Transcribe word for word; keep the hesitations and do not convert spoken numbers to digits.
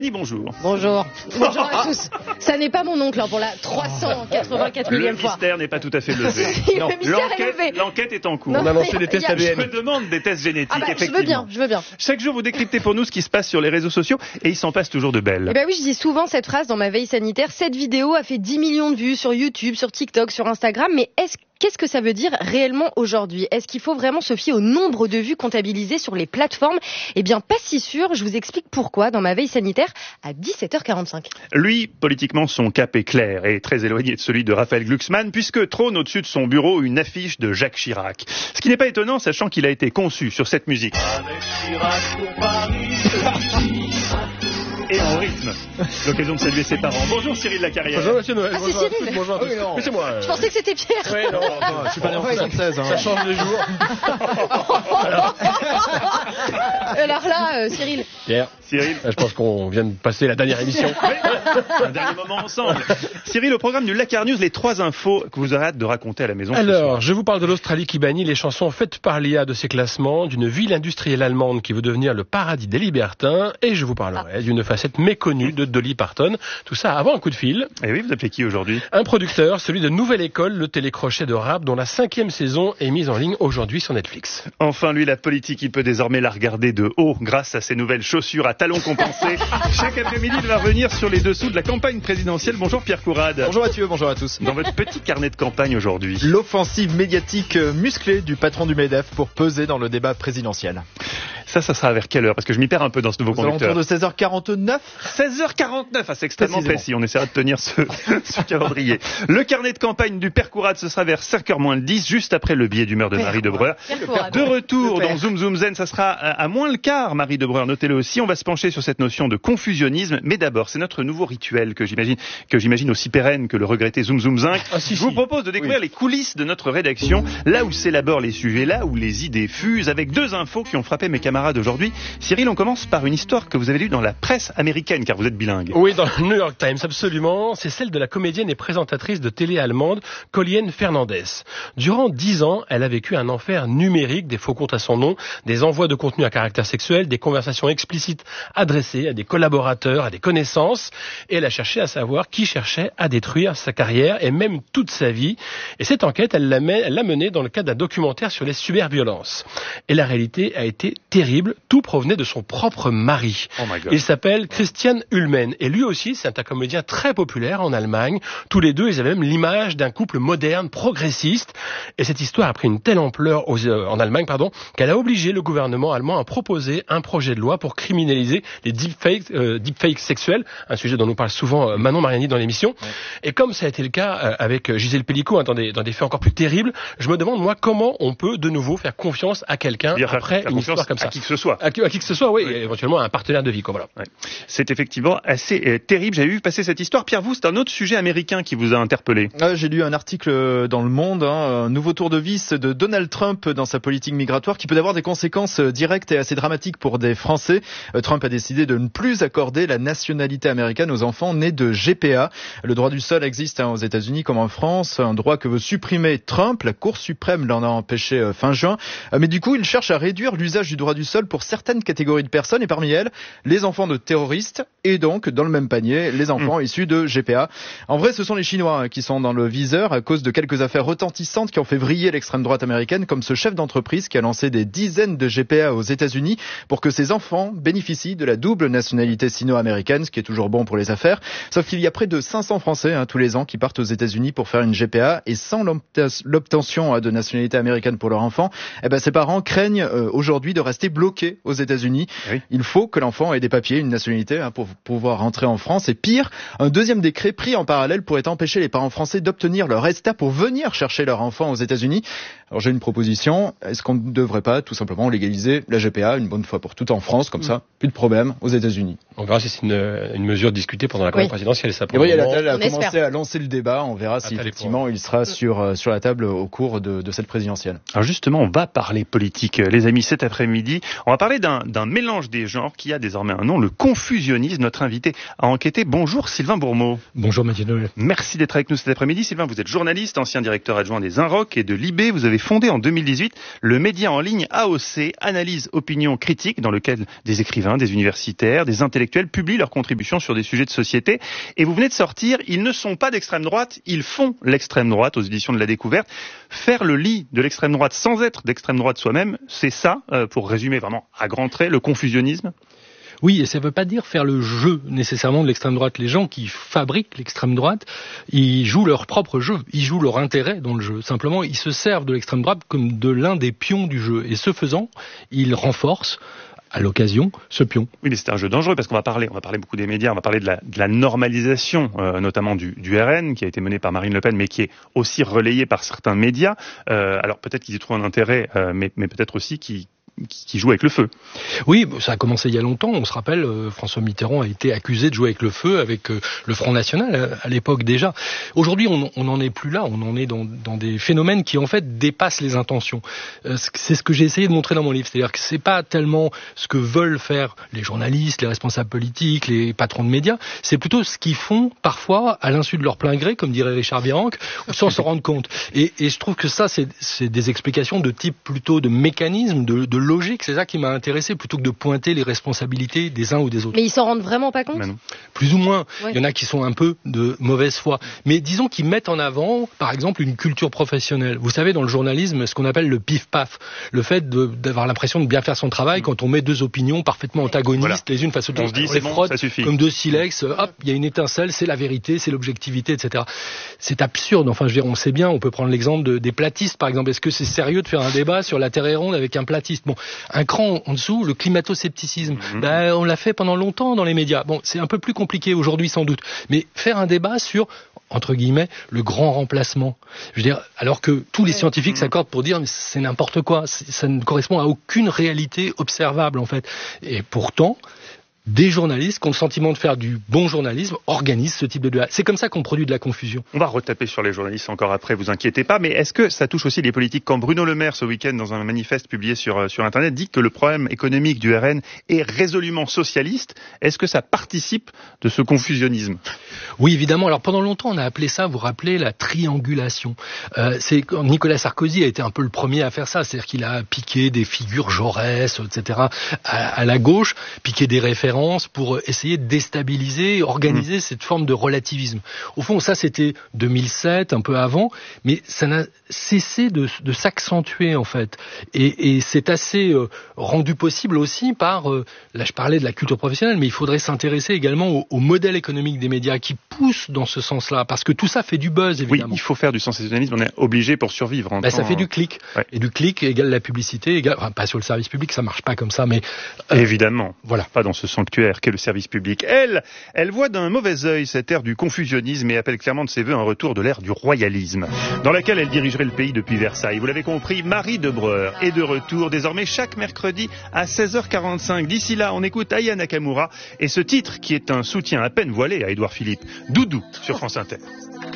Bonjour. Bonjour. Bonjour à tous. Ça n'est pas mon oncle hein, pour la trois cent quatre-vingt-quatre millième fois. Le mystère n'est pas tout à fait levé. Si, non, le mystère est levé. L'enquête est en cours. Non, On a lancé des a, tests a... A D N. Je me demande des tests génétiques, ah bah, effectivement. Je veux bien, je veux bien. Chaque jour, vous décryptez pour nous ce qui se passe sur les réseaux sociaux et il s'en passe toujours de belles. Eh ben oui, je dis souvent cette phrase dans ma veille sanitaire. Cette vidéo a fait dix millions de vues sur YouTube, sur TikTok, sur Instagram. Mais est-ce Qu'est-ce que ça veut dire réellement aujourd'hui ? Est-ce qu'il faut vraiment se fier au nombre de vues comptabilisées sur les plateformes ? Eh bien, pas si sûr. Je vous explique pourquoi dans ma veille sanitaire à dix-sept heures quarante-cinq. Lui, politiquement, son cap est clair et très éloigné de celui de Raphaël Glucksmann, puisque trône au-dessus de son bureau une affiche de Jacques Chirac. Ce qui n'est pas étonnant, sachant qu'il a été conçu sur cette musique. Avec Chirac pour Paris. Et en rythme. L'occasion de saluer ses parents. Bonjour Cyril Lacarrière. Bonjour Monsieur Noël. Ah, c'est Cyril. Bonjour à tous. Oui, Mais c'est moi. Je pensais que c'était Pierre. Oui, non, non, je suis pas né en soixante-seize. Hein. Ça change les jours. Alors, Alors là, euh, Cyril. Pierre. Cyril. Je pense qu'on vient de passer la dernière émission. Oui, un dernier moment ensemble. Cyril, au programme du Lacar News, les trois infos que vous aurez hâte de raconter à la maison. Alors, je vous parle de l'Australie qui bannit les chansons faites par l'I A de ses classements, d'une ville industrielle allemande qui veut devenir le paradis des libertins, et je vous parlerai ah. d'une facette méconnue de Dolly Parton. Tout ça avant un coup de fil. Et oui, vous appelez qui aujourd'hui ? Un producteur, celui de Nouvelle École, le télécrochet de rap dont la cinquième saison est mise en ligne aujourd'hui sur Netflix. Enfin, lui, la politique, il peut désormais la regarder de haut grâce à ses nouvelles chaussures à talons compensés. Chaque après-midi, il va revenir sur les dessous de la campagne présidentielle. Bonjour Pierre Courade. Bonjour Mathieu, bonjour à tous. Dans votre petit carnet de campagne aujourd'hui. L'offensive médiatique musclée du patron du MEDEF pour peser dans le débat présidentiel. Ça, ça sera vers quelle heure ? Parce que je m'y perds un peu dans ce nouveau conducteur. Autour de seize heures quarante-neuf. seize heures quarante-neuf, ah, c'est extrêmement précis. On essaiera de tenir ce, ce calendrier. Le carnet de campagne du Père Courade, ce sera vers cinq heures moins le dix, juste après le billet d'humeur de Père Marie Debreur. De retour dans Zoom Zoom Zen, ça sera à moins le quart, Marie Debreur, notez-le aussi. On va se pencher sur cette notion de confusionnisme. Mais d'abord, c'est notre nouveau rituel que j'imagine, que j'imagine aussi pérenne que le regretté Zoom Zoom Zinc. Ah, si, je vous si. propose de découvrir oui. les coulisses de notre rédaction, là où s'élaborent les sujets, là où les idées fusent, avec deux infos qui ont frappé mes camarades aujourd'hui. Cyril, on commence par une histoire que vous avez lue dans la presse américaine, car vous êtes bilingue. Oui, dans le New York Times, absolument. C'est celle de la comédienne et présentatrice de télé allemande, Colleen Fernandez. Durant dix ans, elle a vécu un enfer numérique, des faux comptes à son nom, des envois de contenu à caractère sexuel, des conversations explicites adressées à des collaborateurs, à des connaissances, et elle a cherché à savoir qui cherchait à détruire sa carrière et même toute sa vie. Et cette enquête, elle l'a menée dans le cadre d'un documentaire sur les cyberviolences. Et la réalité a été terrible, tout provenait de son propre mari. Oh my God. Il s'appelle Christian Ullmann et lui aussi c'est un comédien très populaire en Allemagne. Tous les deux ils avaient même l'image d'un couple moderne, progressiste, et cette histoire a pris une telle ampleur aux, euh, en Allemagne pardon, qu'elle a obligé le gouvernement allemand à proposer un projet de loi pour criminaliser les deepfakes, euh, deepfakes sexuels, un sujet dont nous parle souvent euh, Manon Mariani dans l'émission. Ouais. Et comme ça a été le cas euh, avec Gisèle Pellicot hein, dans, des, dans des faits encore plus terribles, je me demande moi comment on peut de nouveau faire confiance à quelqu'un après une histoire comme ça. À qui que ce soit. À qui, à qui que ce soit, oui, oui. Et éventuellement un partenaire de vie, quoi, voilà. Ouais. C'est effectivement assez euh, terrible. J'avais vu passer cette histoire. Pierre, vous, c'est un autre sujet américain qui vous a interpellé. Ah, j'ai lu un article dans Le Monde, hein, un nouveau tour de vis de Donald Trump dans sa politique migratoire qui peut avoir des conséquences directes et assez dramatiques pour des Français. Euh, Trump a décidé de ne plus accorder la nationalité américaine aux enfants nés de G P A. Le droit du sol existe hein, aux États-Unis comme en France, un droit que veut supprimer Trump. La Cour suprême l'en a empêché euh, fin juin. Euh, mais du coup, il cherche à réduire l'usage du droit du sol pour certaines catégories de personnes et parmi elles, les enfants de terroristes et donc, dans le même panier, les enfants mmh. issus de G P A. En vrai, ce sont les Chinois hein, qui sont dans le viseur à cause de quelques affaires retentissantes qui ont fait vriller l'extrême droite américaine, comme ce chef d'entreprise qui a lancé des dizaines de G P A aux États-Unis pour que ses enfants bénéficient de la double nationalité sino-américaine, ce qui est toujours bon pour les affaires. Sauf qu'il y a près de cinq cents Français hein, tous les ans qui partent aux États-Unis pour faire une G P A et sans l'obtention de nationalité américaine pour leur enfant, eh ben, ses parents craignent euh, aujourd'hui de rester bloqués aux États-Unis. Oui. Il faut que l'enfant ait des papiers, une nationalité hein, pour pouvoir rentrer en France. Et pire, un deuxième décret pris en parallèle pourrait empêcher les parents français d'obtenir leur ESTA pour venir chercher leur enfant aux États-Unis. Alors j'ai une proposition, est-ce qu'on ne devrait pas tout simplement légaliser la G P A une bonne fois pour toutes en France, comme ça, plus de problème aux États-Unis. On verra si c'est une, une mesure discutée pendant la campagne oui. présidentielle. Ça, et oui, elle a, elle a commencé espère. à lancer le débat, on verra si effectivement il sera sur, sur la table au cours de, de cette présidentielle. Alors justement, on va parler politique. Les amis, cet après-midi, aujourd'hui. On va parler d'un, d'un mélange des genres qui a désormais un nom, le confusionnisme. Notre invité a enquêté. Bonjour Sylvain Bourmeau. Bonjour Mathieu Noël. Merci d'être avec nous cet après-midi. Sylvain, vous êtes journaliste, ancien directeur adjoint des Inrocks et de l'I B. Vous avez fondé en deux mille dix-huit le média en ligne A O C, Analyse, Opinion, Critique, dans lequel des écrivains, des universitaires, des intellectuels publient leurs contributions sur des sujets de société. Et vous venez de sortir, ils ne sont pas d'extrême droite, ils font l'extrême droite aux éditions de La Découverte. Faire le lit de l'extrême droite sans être d'extrême droite soi-même, c'est ça, euh, pour résumer vraiment à grands traits, le confusionnisme? Oui, et ça ne veut pas dire faire le jeu nécessairement de l'extrême droite. Les gens qui fabriquent l'extrême droite, ils jouent leur propre jeu, ils jouent leur intérêt dans le jeu. Simplement, ils se servent de l'extrême droite comme de l'un des pions du jeu. Et ce faisant, ils renforcent à l'occasion ce pion. Oui, mais c'est un jeu dangereux parce qu'on va parler, on va parler beaucoup des médias, on va parler de la, de la normalisation, euh, notamment du, du R N, qui a été menée par Marine Le Pen, mais qui est aussi relayée par certains médias. Euh, alors peut-être qu'ils y trouvent un intérêt, euh, mais, mais peut-être aussi qu'ils qui joue avec le feu. Oui, ça a commencé il y a longtemps. On se rappelle, euh, François Mitterrand a été accusé de jouer avec le feu, avec euh, le Front National à, à l'époque déjà. Aujourd'hui, on n'en est plus là. On en est dans, dans des phénomènes qui en fait dépassent les intentions. Euh, c'est ce que j'ai essayé de montrer dans mon livre. C'est-à-dire que c'est pas tellement ce que veulent faire les journalistes, les responsables politiques, les patrons de médias. C'est plutôt ce qu'ils font parfois à l'insu de leur plein gré, comme dirait Richard Virenque, sans s'en rendre compte. Et, et je trouve que ça, c'est, c'est des explications de type plutôt de mécanisme, de, de logique, c'est ça qui m'a intéressé, plutôt que de pointer les responsabilités des uns ou des autres. Mais ils s'en rendent vraiment pas compte ? Ben non. Plus ou moins. Ouais. Il y en a qui sont un peu de mauvaise foi. Mais disons qu'ils mettent en avant, par exemple, une culture professionnelle. Vous savez, dans le journalisme, ce qu'on appelle le pif-paf, le fait de, d'avoir l'impression de bien faire son travail mmh. quand on met deux opinions parfaitement antagonistes, voilà. les unes face aux autres. On se dit, c'est bon, ça suffit. Comme deux silex, hop, il y a une étincelle, c'est la vérité, c'est l'objectivité, et cetera. C'est absurde. Enfin, je veux dire, on sait bien, on peut prendre l'exemple de, des platistes, par exemple. Est-ce que c'est sérieux de faire un débat sur la Terre est ronde avec un platiste ? Bon, un cran en dessous, le climato-scepticisme. Mmh. Ben, on l'a fait pendant longtemps dans les médias. Bon, c'est un peu plus compliqué aujourd'hui sans doute. Mais faire un débat sur, entre guillemets, le grand remplacement. Je veux dire, alors que tous les scientifiques mmh. s'accordent pour dire, mais c'est n'importe quoi. Ça ne correspond à aucune réalité observable, en fait. Et pourtant, des journalistes qui ont le sentiment de faire du bon journalisme organisent ce type de débat. C'est comme ça qu'on produit de la confusion. On va retaper sur les journalistes encore après, vous inquiétez pas, mais est-ce que ça touche aussi les politiques? Quand Bruno Le Maire, ce week-end, dans un manifeste publié sur, sur Internet, dit que le problème économique du R N est résolument socialiste, est-ce que ça participe de ce confusionnisme? Oui, évidemment. Alors pendant longtemps, on a appelé ça, vous vous rappelez, la triangulation. Euh, c'est Nicolas Sarkozy a été un peu le premier à faire ça, c'est-à-dire qu'il a piqué des figures Jaurès, et cetera, à, à la gauche, piqué des références pour essayer de déstabiliser, organiser mmh. cette forme de relativisme. Au fond, ça c'était deux mille sept, un peu avant, mais ça n'a cessé de, de s'accentuer en fait. Et, et c'est assez euh, rendu possible aussi par, euh, là je parlais de la culture professionnelle, mais il faudrait s'intéresser également au, au modèle économique des médias qui pousse dans ce sens-là, parce que tout ça fait du buzz évidemment. Oui, il faut faire du sensationnalisme, on est obligé pour survivre. En bah, temps, ça fait du clic, ouais. et du clic égale la publicité, égale, enfin, pas sur le service public, ça marche pas comme ça, mais... Euh, évidemment, voilà. Pas dans ce sanctuaire qu'est le service public. Elle, elle voit d'un mauvais œil cette ère du confusionnisme et appelle clairement de ses voeux un retour de l'ère du royalisme, dans laquelle elle dirigerait le pays depuis Versailles. Vous l'avez compris, Marie de Breuer est de retour désormais chaque mercredi à seize heures quarante-cinq. D'ici là, on écoute Aya Nakamura et ce titre qui est un soutien à peine voilé à Édouard Philippe, Doudou sur France Inter.